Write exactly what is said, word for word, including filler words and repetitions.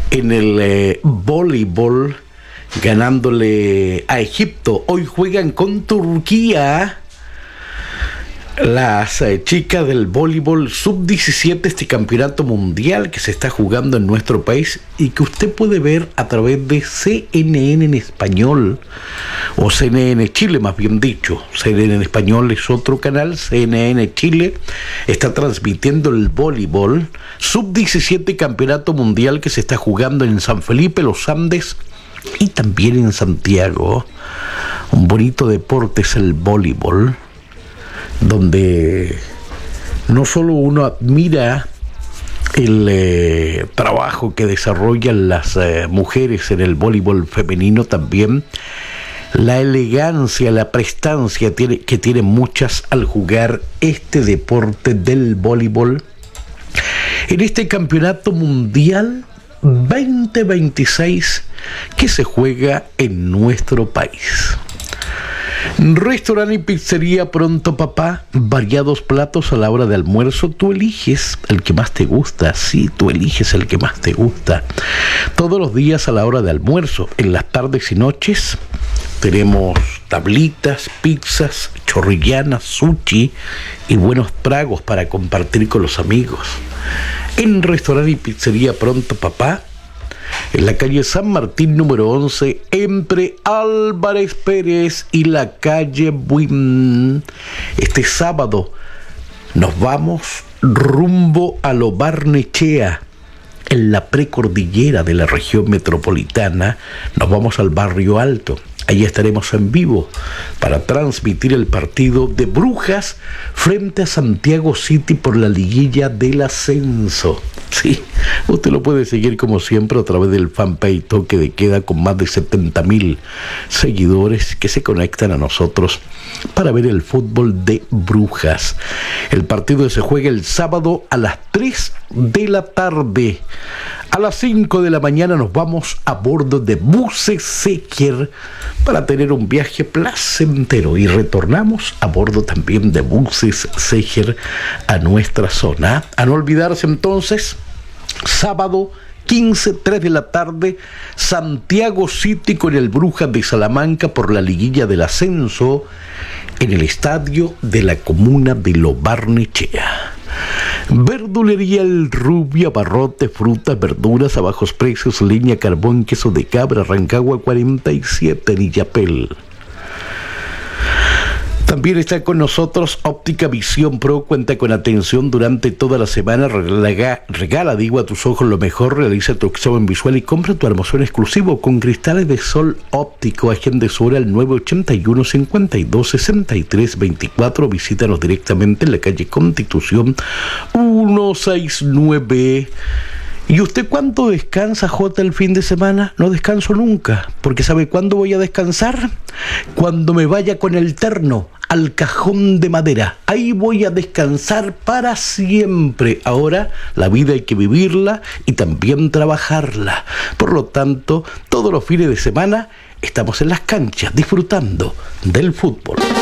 en el eh, voleibol, ganándole a Egipto. Hoy juegan con Turquía las eh, chicas del voleibol sub diecisiete, este campeonato mundial que se está jugando en nuestro país y que usted puede ver a través de C N N en español, o C N N Chile más bien dicho. C N N en español es otro canal, C N N Chile está transmitiendo el voleibol sub diecisiete campeonato mundial que se está jugando en San Felipe, Los Andes y también en Santiago. Un bonito deporte es el voleibol, donde no solo uno admira el eh, trabajo que desarrollan las eh, mujeres en el voleibol femenino, también la elegancia, la prestancia tiene, que tienen muchas al jugar este deporte del voleibol en este campeonato mundial veinte veintiséis que se juega en nuestro país. Restaurante y pizzería Pronto Papá, variados platos a la hora de almuerzo. Tú eliges el que más te gusta, sí, tú eliges el que más te gusta. Todos los días a la hora de almuerzo, en las tardes y noches, tenemos tablitas, pizzas, chorrillanas, sushi y buenos tragos para compartir con los amigos. En Restaurante y pizzería Pronto Papá, en la calle San Martín número once, entre Álvarez Pérez y la calle Buin. Este sábado nos vamos rumbo a Lo Barnechea, en la precordillera de la región metropolitana. Nos vamos al Barrio Alto. Allí estaremos en vivo para transmitir el partido de Brujas frente a Santiago City por la liguilla del ascenso. Sí, usted lo puede seguir como siempre a través del fanpage Toque de Queda, con más de setenta mil seguidores que se conectan a nosotros para ver el fútbol de Brujas. El partido se juega el sábado a las tres de la tarde. A las cinco de la mañana nos vamos a bordo de buses Secher para tener un viaje placentero y retornamos a bordo también de buses Secher a nuestra zona. A no olvidarse entonces, sábado quince, tres de la tarde, Santiago City con el Brujas de Salamanca por la liguilla del ascenso en el estadio de la comuna de Lo Barnechea. Verdulería El Rubio, abarrotes, frutas, verduras a bajos precios, leña, carbón, queso de cabra, Rancagua cuarenta y siete en Illapel. También está con nosotros Óptica Visión Pro, cuenta con atención durante toda la semana, regala, regala digo a tus ojos lo mejor, realiza tu examen visual y compra tu armazón exclusivo con cristales de sol óptico. Agende su hora al nueve ochenta y uno, cincuenta y dos, sesenta y tres veinticuatro, visítanos directamente en la calle Constitución ciento sesenta y nueve. ¿Y usted cuánto descansa, Jota, el fin de semana? No descanso nunca, porque ¿sabe cuándo voy a descansar? Cuando me vaya con el terno al cajón de madera. Ahí voy a descansar para siempre. Ahora la vida hay que vivirla y también trabajarla. Por lo tanto, todos los fines de semana estamos en las canchas disfrutando del fútbol.